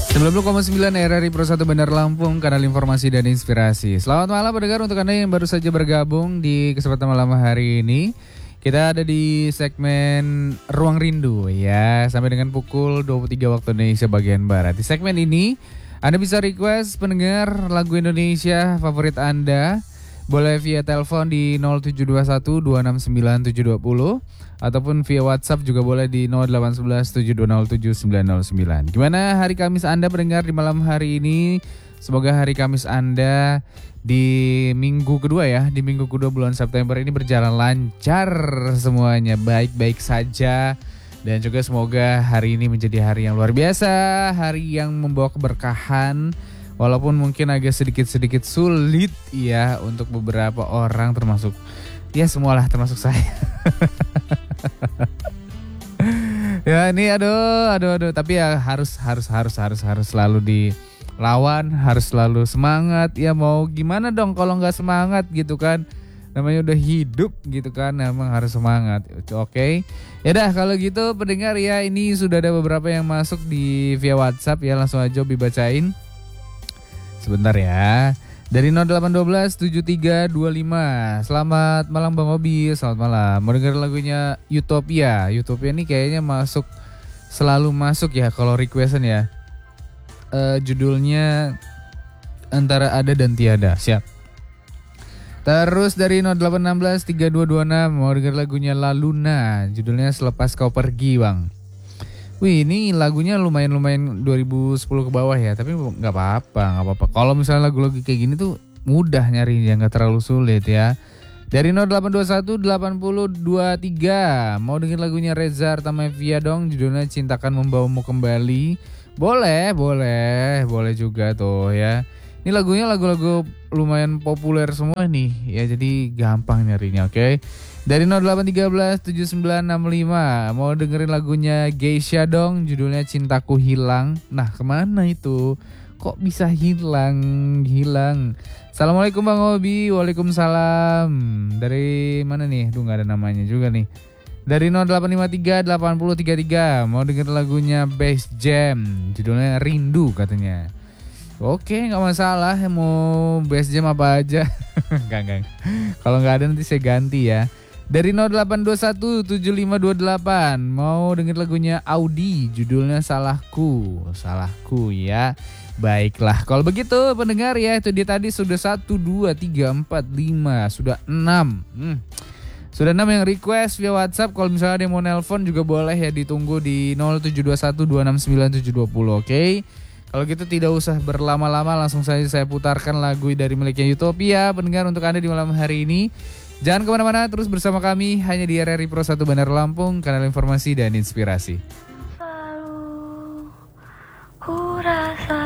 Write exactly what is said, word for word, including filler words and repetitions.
sembilan puluh koma sembilan R R I Pro satu Bandar Lampung, kanal informasi dan inspirasi. Selamat malam pendengar, untuk Anda yang baru saja bergabung di kesempatan malam hari ini. Kita ada di segmen Ruang Rindu ya, sampai dengan pukul dua puluh tiga waktu Indonesia bagian Barat. Di segmen ini Anda bisa request pendengar lagu Indonesia favorit Anda. Boleh via telepon di nol tujuh dua satu dua enam sembilan tujuh dua nol ataupun via WhatsApp juga boleh di nol delapan satu satu tujuh dua nol tujuh sembilan nol sembilan. Gimana hari Kamis Anda pendengar di malam hari ini? Semoga hari Kamis Anda di minggu kedua ya, di minggu kedua bulan September ini berjalan lancar semuanya, baik-baik saja. Dan juga semoga hari ini menjadi hari yang luar biasa, hari yang membawa keberkahan. Walaupun mungkin agak sedikit-sedikit sulit ya untuk beberapa orang, termasuk ya semualah termasuk saya. Ya ini aduh aduh aduh tapi ya harus harus harus harus harus selalu dilawan, harus selalu semangat. Ya mau gimana dong kalau nggak semangat gitu kan? Namanya udah hidup gitu kan, emang harus semangat. Oke. Okay. Ya dah kalau gitu pendengar ya, ini sudah ada beberapa yang masuk di via WhatsApp ya, langsung aja dibacain. Sebentar ya. Dari nol delapan satu dua tujuh tiga dua lima. Selamat malam Bang Obi. Selamat malam. Mau denger lagunya Utopia. Utopia ini kayaknya masuk, selalu masuk ya kalau requestan ya. uh, Judulnya Antara Ada dan Tiada. Siap. Terus dari nol delapan satu enam tiga dua dua enam. Mau denger lagunya La Luna. Judulnya Selepas Kau Pergi Bang. Wih, ini lagunya lumayan-lumayan dua ribu sepuluh ke bawah ya, tapi nggak apa-apa, nggak apa-apa. Kalau misalnya lagu-lagu kayak gini tuh mudah nyarinya, nggak terlalu sulit ya. Dari nol delapan dua satu delapan nol dua tiga, mau dengerin lagunya Reza Artamevia dong, judulnya Cintakan Membawamu Kembali. Boleh, boleh, boleh juga tuh ya. Ini lagunya lagu-lagu lumayan populer semua nih ya, jadi gampang nyarinya, oke. Okay? Dari nol delapan tiga tujuh sembilan enam lima, mau dengerin lagunya Geisha dong, judulnya Cintaku Hilang. Nah kemana itu? Kok bisa hilang? Hilang. Assalamualaikum Bang Obi. Waalaikumsalam. Dari mana nih? Duh gak ada namanya juga nih. Dari nol delapan lima tiga delapan nol tiga tiga, mau dengerin lagunya Bass Jam, judulnya Rindu katanya. Oke, nggak masalah. Mau Bass Jam apa aja? Enggak, enggak. Kalau nggak ada nanti saya ganti ya. Dari nol delapan dua satu tujuh lima dua delapan, mau denger lagunya Audi, judulnya Salahku. Salahku ya. Baiklah, kalau begitu pendengar ya, itu dia tadi sudah satu, dua, tiga, empat, lima, sudah enam. Hmm. Sudah enam yang request via WhatsApp. Kalau misalnya ada yang mau nelpon juga boleh ya, ditunggu di nol tujuh dua satu dua enam sembilan tujuh dua nol, oke? Okay? Kalau gitu tidak usah berlama-lama, langsung saja saya putarkan lagu dari miliknya Utopia pendengar untuk Anda di malam hari ini. Jangan kemana-mana, terus bersama kami hanya di R R I Pro satu Bandar Lampung, kanal informasi dan inspirasi. Selalu ku rasa